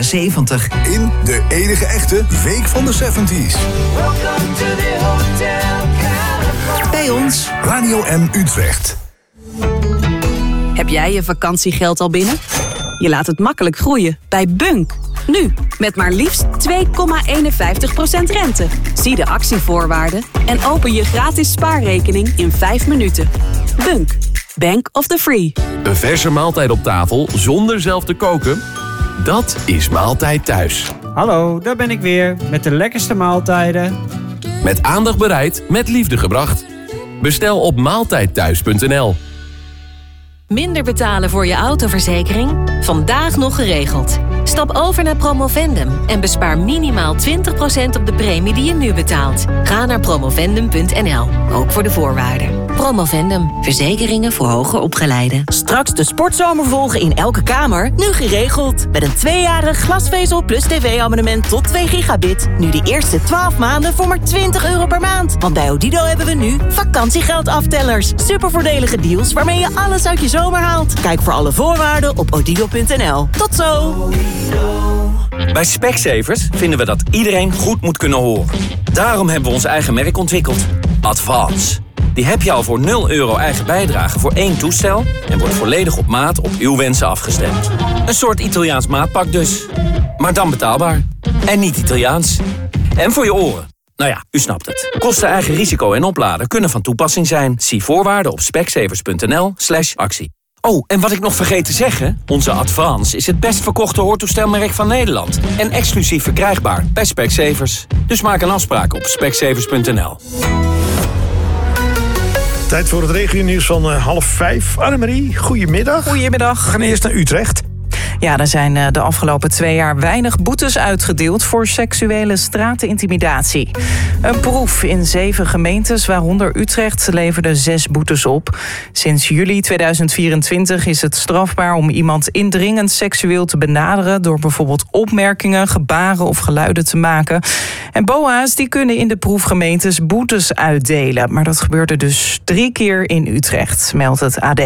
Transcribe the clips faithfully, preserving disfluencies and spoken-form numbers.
jaren zeventig. In de enige echte Week van de zeventig. Bij ons Radio M Utrecht. Heb jij je vakantiegeld al binnen? Je laat het makkelijk groeien bij Bunk. Nu, met maar liefst twee komma eenenvijftig procent rente. Zie de actievoorwaarden en open je gratis spaarrekening in vijf minuten. Bunk, Bank of the Free. Een verse maaltijd op tafel zonder zelf te koken? Dat is Maaltijd Thuis. Hallo, daar ben ik weer met de lekkerste maaltijden. Met aandacht bereid, met liefde gebracht. Bestel op maaltijdthuis punt n l. Minder betalen voor je autoverzekering? Vandaag nog geregeld. Stap over naar Promovendum en bespaar minimaal twintig procent op de premie die je nu betaalt. Ga naar promovendum punt n l, ook voor de voorwaarden. Promovendum, verzekeringen voor hoger opgeleiden. Straks de sportzomer volgen in elke kamer, nu geregeld. Met een tweejarig glasvezel plus tv-abonnement tot twee gigabit. Nu de eerste twaalf maanden voor maar twintig euro per maand. Want bij Odido hebben we nu vakantiegeldaftellers. Supervoordelige deals waarmee je alles uit je zomer haalt. Kijk voor alle voorwaarden op odido punt n l. Tot zo! Bij Specsavers vinden we dat iedereen goed moet kunnen horen. Daarom hebben we ons eigen merk ontwikkeld. Advance. Die heb je al voor nul euro eigen bijdrage voor één toestel en wordt volledig op maat op uw wensen afgestemd. Een soort Italiaans maatpak dus. Maar dan betaalbaar. En niet Italiaans. En voor je oren. Nou ja, u snapt het. Kosten, eigen risico en opladen kunnen van toepassing zijn. Zie voorwaarden op specsavers punt n l slash actie. Oh, en wat ik nog vergeet te zeggen. Onze Advance is het best verkochte hoortoestelmerk van Nederland. En exclusief verkrijgbaar bij Specsavers. Dus maak een afspraak op specsavers punt n l. Tijd voor het regionieuws van uh, half vijf. Annemarie, goedemiddag. Goedemiddag. We gaan eerst naar Utrecht. Ja, er zijn de afgelopen twee jaar weinig boetes uitgedeeld voor seksuele straatintimidatie. Een proef in zeven gemeentes, waaronder Utrecht, leverde zes boetes op. Sinds juli tweeduizend vierentwintig is het strafbaar om iemand indringend seksueel te benaderen door bijvoorbeeld opmerkingen, gebaren of geluiden te maken. En B O A's die kunnen in de proefgemeentes boetes uitdelen. Maar dat gebeurde dus drie keer in Utrecht, meldt het A D.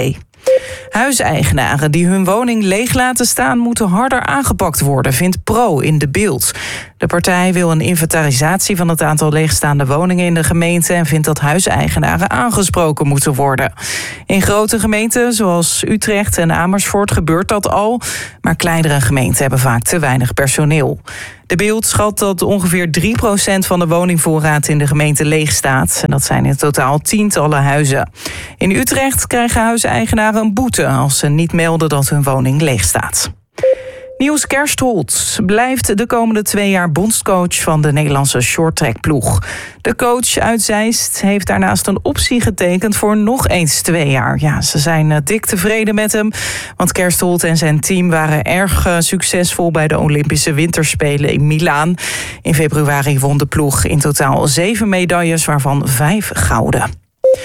Huiseigenaren die hun woning leeg laten staan moeten harder aangepakt worden, vindt Pro in De Bild. De partij wil een inventarisatie van het aantal leegstaande woningen in de gemeente en vindt dat huiseigenaren aangesproken moeten worden. In grote gemeenten zoals Utrecht en Amersfoort gebeurt dat al, maar kleinere gemeenten hebben vaak te weinig personeel. De Bild schat dat ongeveer drie procent van de woningvoorraad in de gemeente leeg staat. En dat zijn in totaal tientallen huizen. In Utrecht krijgen huiseigenaren een boete als ze niet melden dat hun woning leeg staat. Niels Kerstholt blijft de komende twee jaar bondscoach van de Nederlandse shorttrackploeg. De coach uit Zeist heeft daarnaast een optie getekend voor nog eens twee jaar. Ja, ze zijn dik tevreden met hem, want Kerstholt en zijn team waren erg succesvol bij de Olympische Winterspelen in Milaan. In februari won de ploeg in totaal zeven medailles, waarvan vijf gouden.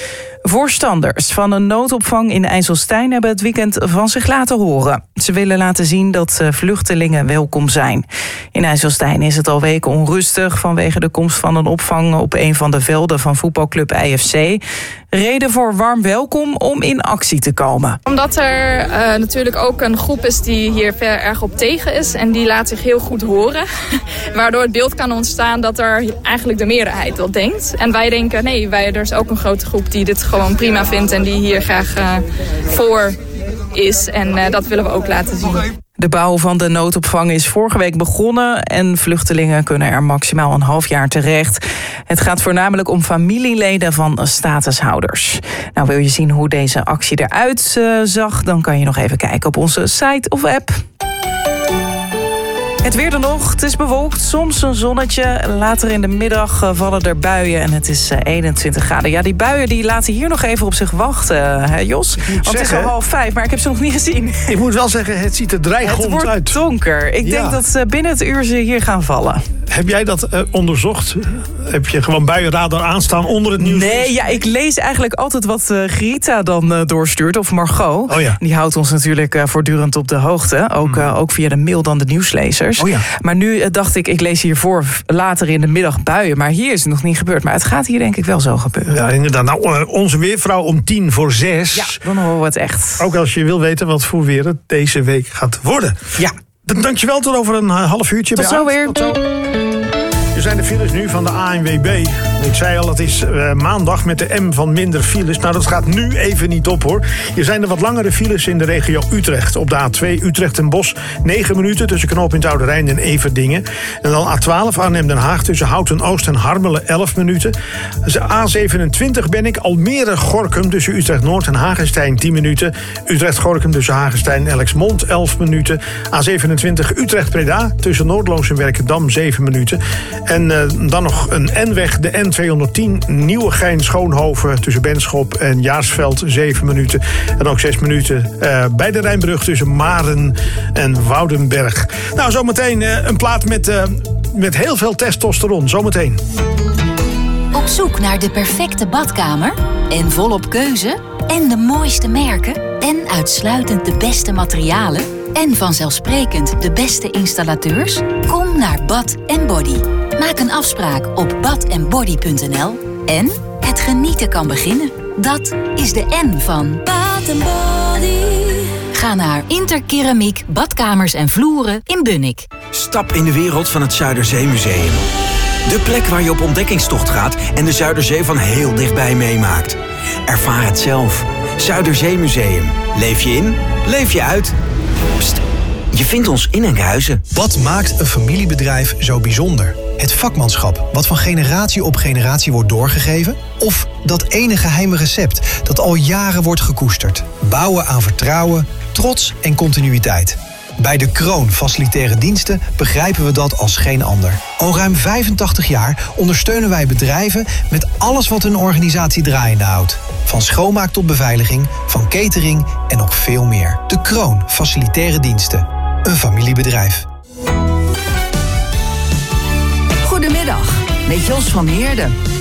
Voorstanders van een noodopvang in IJsselstein hebben het weekend van zich laten horen. Ze willen laten zien dat vluchtelingen welkom zijn. In IJsselstein is het al weken onrustig vanwege de komst van een opvang op een van de velden van voetbalclub I F C. Reden voor warm welkom om in actie te komen. Omdat er uh, natuurlijk ook een groep is die hier ver erg op tegen is en die laat zich heel goed horen. Waardoor het beeld kan ontstaan dat er eigenlijk de meerderheid wel denkt. En wij denken, nee, wij, er is ook een grote groep die dit gewoon prima vindt en die hier graag uh, voor is. En uh, dat willen we ook laten zien. De bouw van de noodopvang is vorige week begonnen en vluchtelingen kunnen er maximaal een half jaar terecht. Het gaat voornamelijk om familieleden van statushouders. Nou, wil je zien hoe deze actie eruit uh, zag, dan kan je nog even kijken op onze site of app. Het weer er nog. Het is bewolkt, soms een zonnetje. Later in de middag vallen er buien en het is eenentwintig graden. Ja, die buien die laten hier nog even op zich wachten, hè Jos? Want zeggen, het is al half vijf, maar ik heb ze nog niet gezien. Ik moet wel zeggen, het ziet er dreigend uit. Het wordt donker. Ik ja. denk dat binnen het uur ze hier gaan vallen. Heb jij dat uh, onderzocht? Heb je gewoon buienradar aanstaan onder het nieuws? Nee, ja, ik lees eigenlijk altijd wat uh, Grita dan uh, doorstuurt, of Margot. Oh ja. Die houdt ons natuurlijk uh, voortdurend op de hoogte. Ook, uh, ook via de mail dan de nieuwslezers. Oh ja. Maar nu uh, dacht ik, ik lees hiervoor later in de middag buien. Maar hier is het nog niet gebeurd. Maar het gaat hier denk ik wel zo gebeuren. Ja, inderdaad. Nou, uh, onze weervrouw om tien voor zes. Ja, dan horen we het echt. Ook als je wil weten wat voor weer het deze week gaat worden. Ja. Dankjewel, tot over een half uurtje. Tot zo weer. Tot zo. Er zijn de files nu van de A N W B. Ik zei al, het is uh, maandag met de M van minder files. Nou, dat gaat nu even niet op, hoor. Er zijn er wat langere files in de regio Utrecht. Op de A twee Utrecht en Bosch, negen minuten tussen knooppunt Oude Rijn en Everdingen. En dan A twaalf Arnhem-Den Haag tussen Houten-Oost en Harmelen, elf minuten. Dus A zevenentwintig ben ik, Almere-Gorkum tussen Utrecht-Noord en Hagestein, tien minuten. Utrecht-Gorkum tussen Hagestein en Elksmond, elf minuten. A zevenentwintig Utrecht-Breda tussen Noordloos en Werkendam, zeven minuten. En uh, dan nog een N-weg, de N tweehonderdtien, Nieuwegein-Schoonhoven tussen Benschop en Jaarsveld, zeven minuten. En ook zes minuten uh, bij de Rijnbrug tussen Maren en Woudenberg. Nou, zometeen uh, een plaat met, uh, met heel veel testosteron. Zometeen. Op zoek naar de perfecte badkamer? En volop keuze? En de mooiste merken? En uitsluitend de beste materialen? En vanzelfsprekend de beste installateurs? Kom naar Bad en Body. Maak een afspraak op bad en body punt n l. En het genieten kan beginnen. Dat is de N van Bad en Body. Ga naar Interkeramiek, badkamers en vloeren in Bunnik. Stap in de wereld van het Zuiderzeemuseum. De plek waar je op ontdekkingstocht gaat en de Zuiderzee van heel dichtbij meemaakt. Ervaar het zelf. Zuiderzeemuseum. Leef je in, leef je uit. Pst, je vindt ons in Enkhuizen. Wat maakt een familiebedrijf zo bijzonder? Het vakmanschap, wat van generatie op generatie wordt doorgegeven? Of dat ene geheime recept dat al jaren wordt gekoesterd? Bouwen aan vertrouwen, trots en continuïteit. Bij De Kroon Facilitaire Diensten begrijpen we dat als geen ander. Al ruim vijfentachtig jaar ondersteunen wij bedrijven met alles wat een organisatie draaiende houdt. Van schoonmaak tot beveiliging, van catering en nog veel meer. De Kroon Facilitaire Diensten. Een familiebedrijf. Goedemiddag, met Jos van Heerden.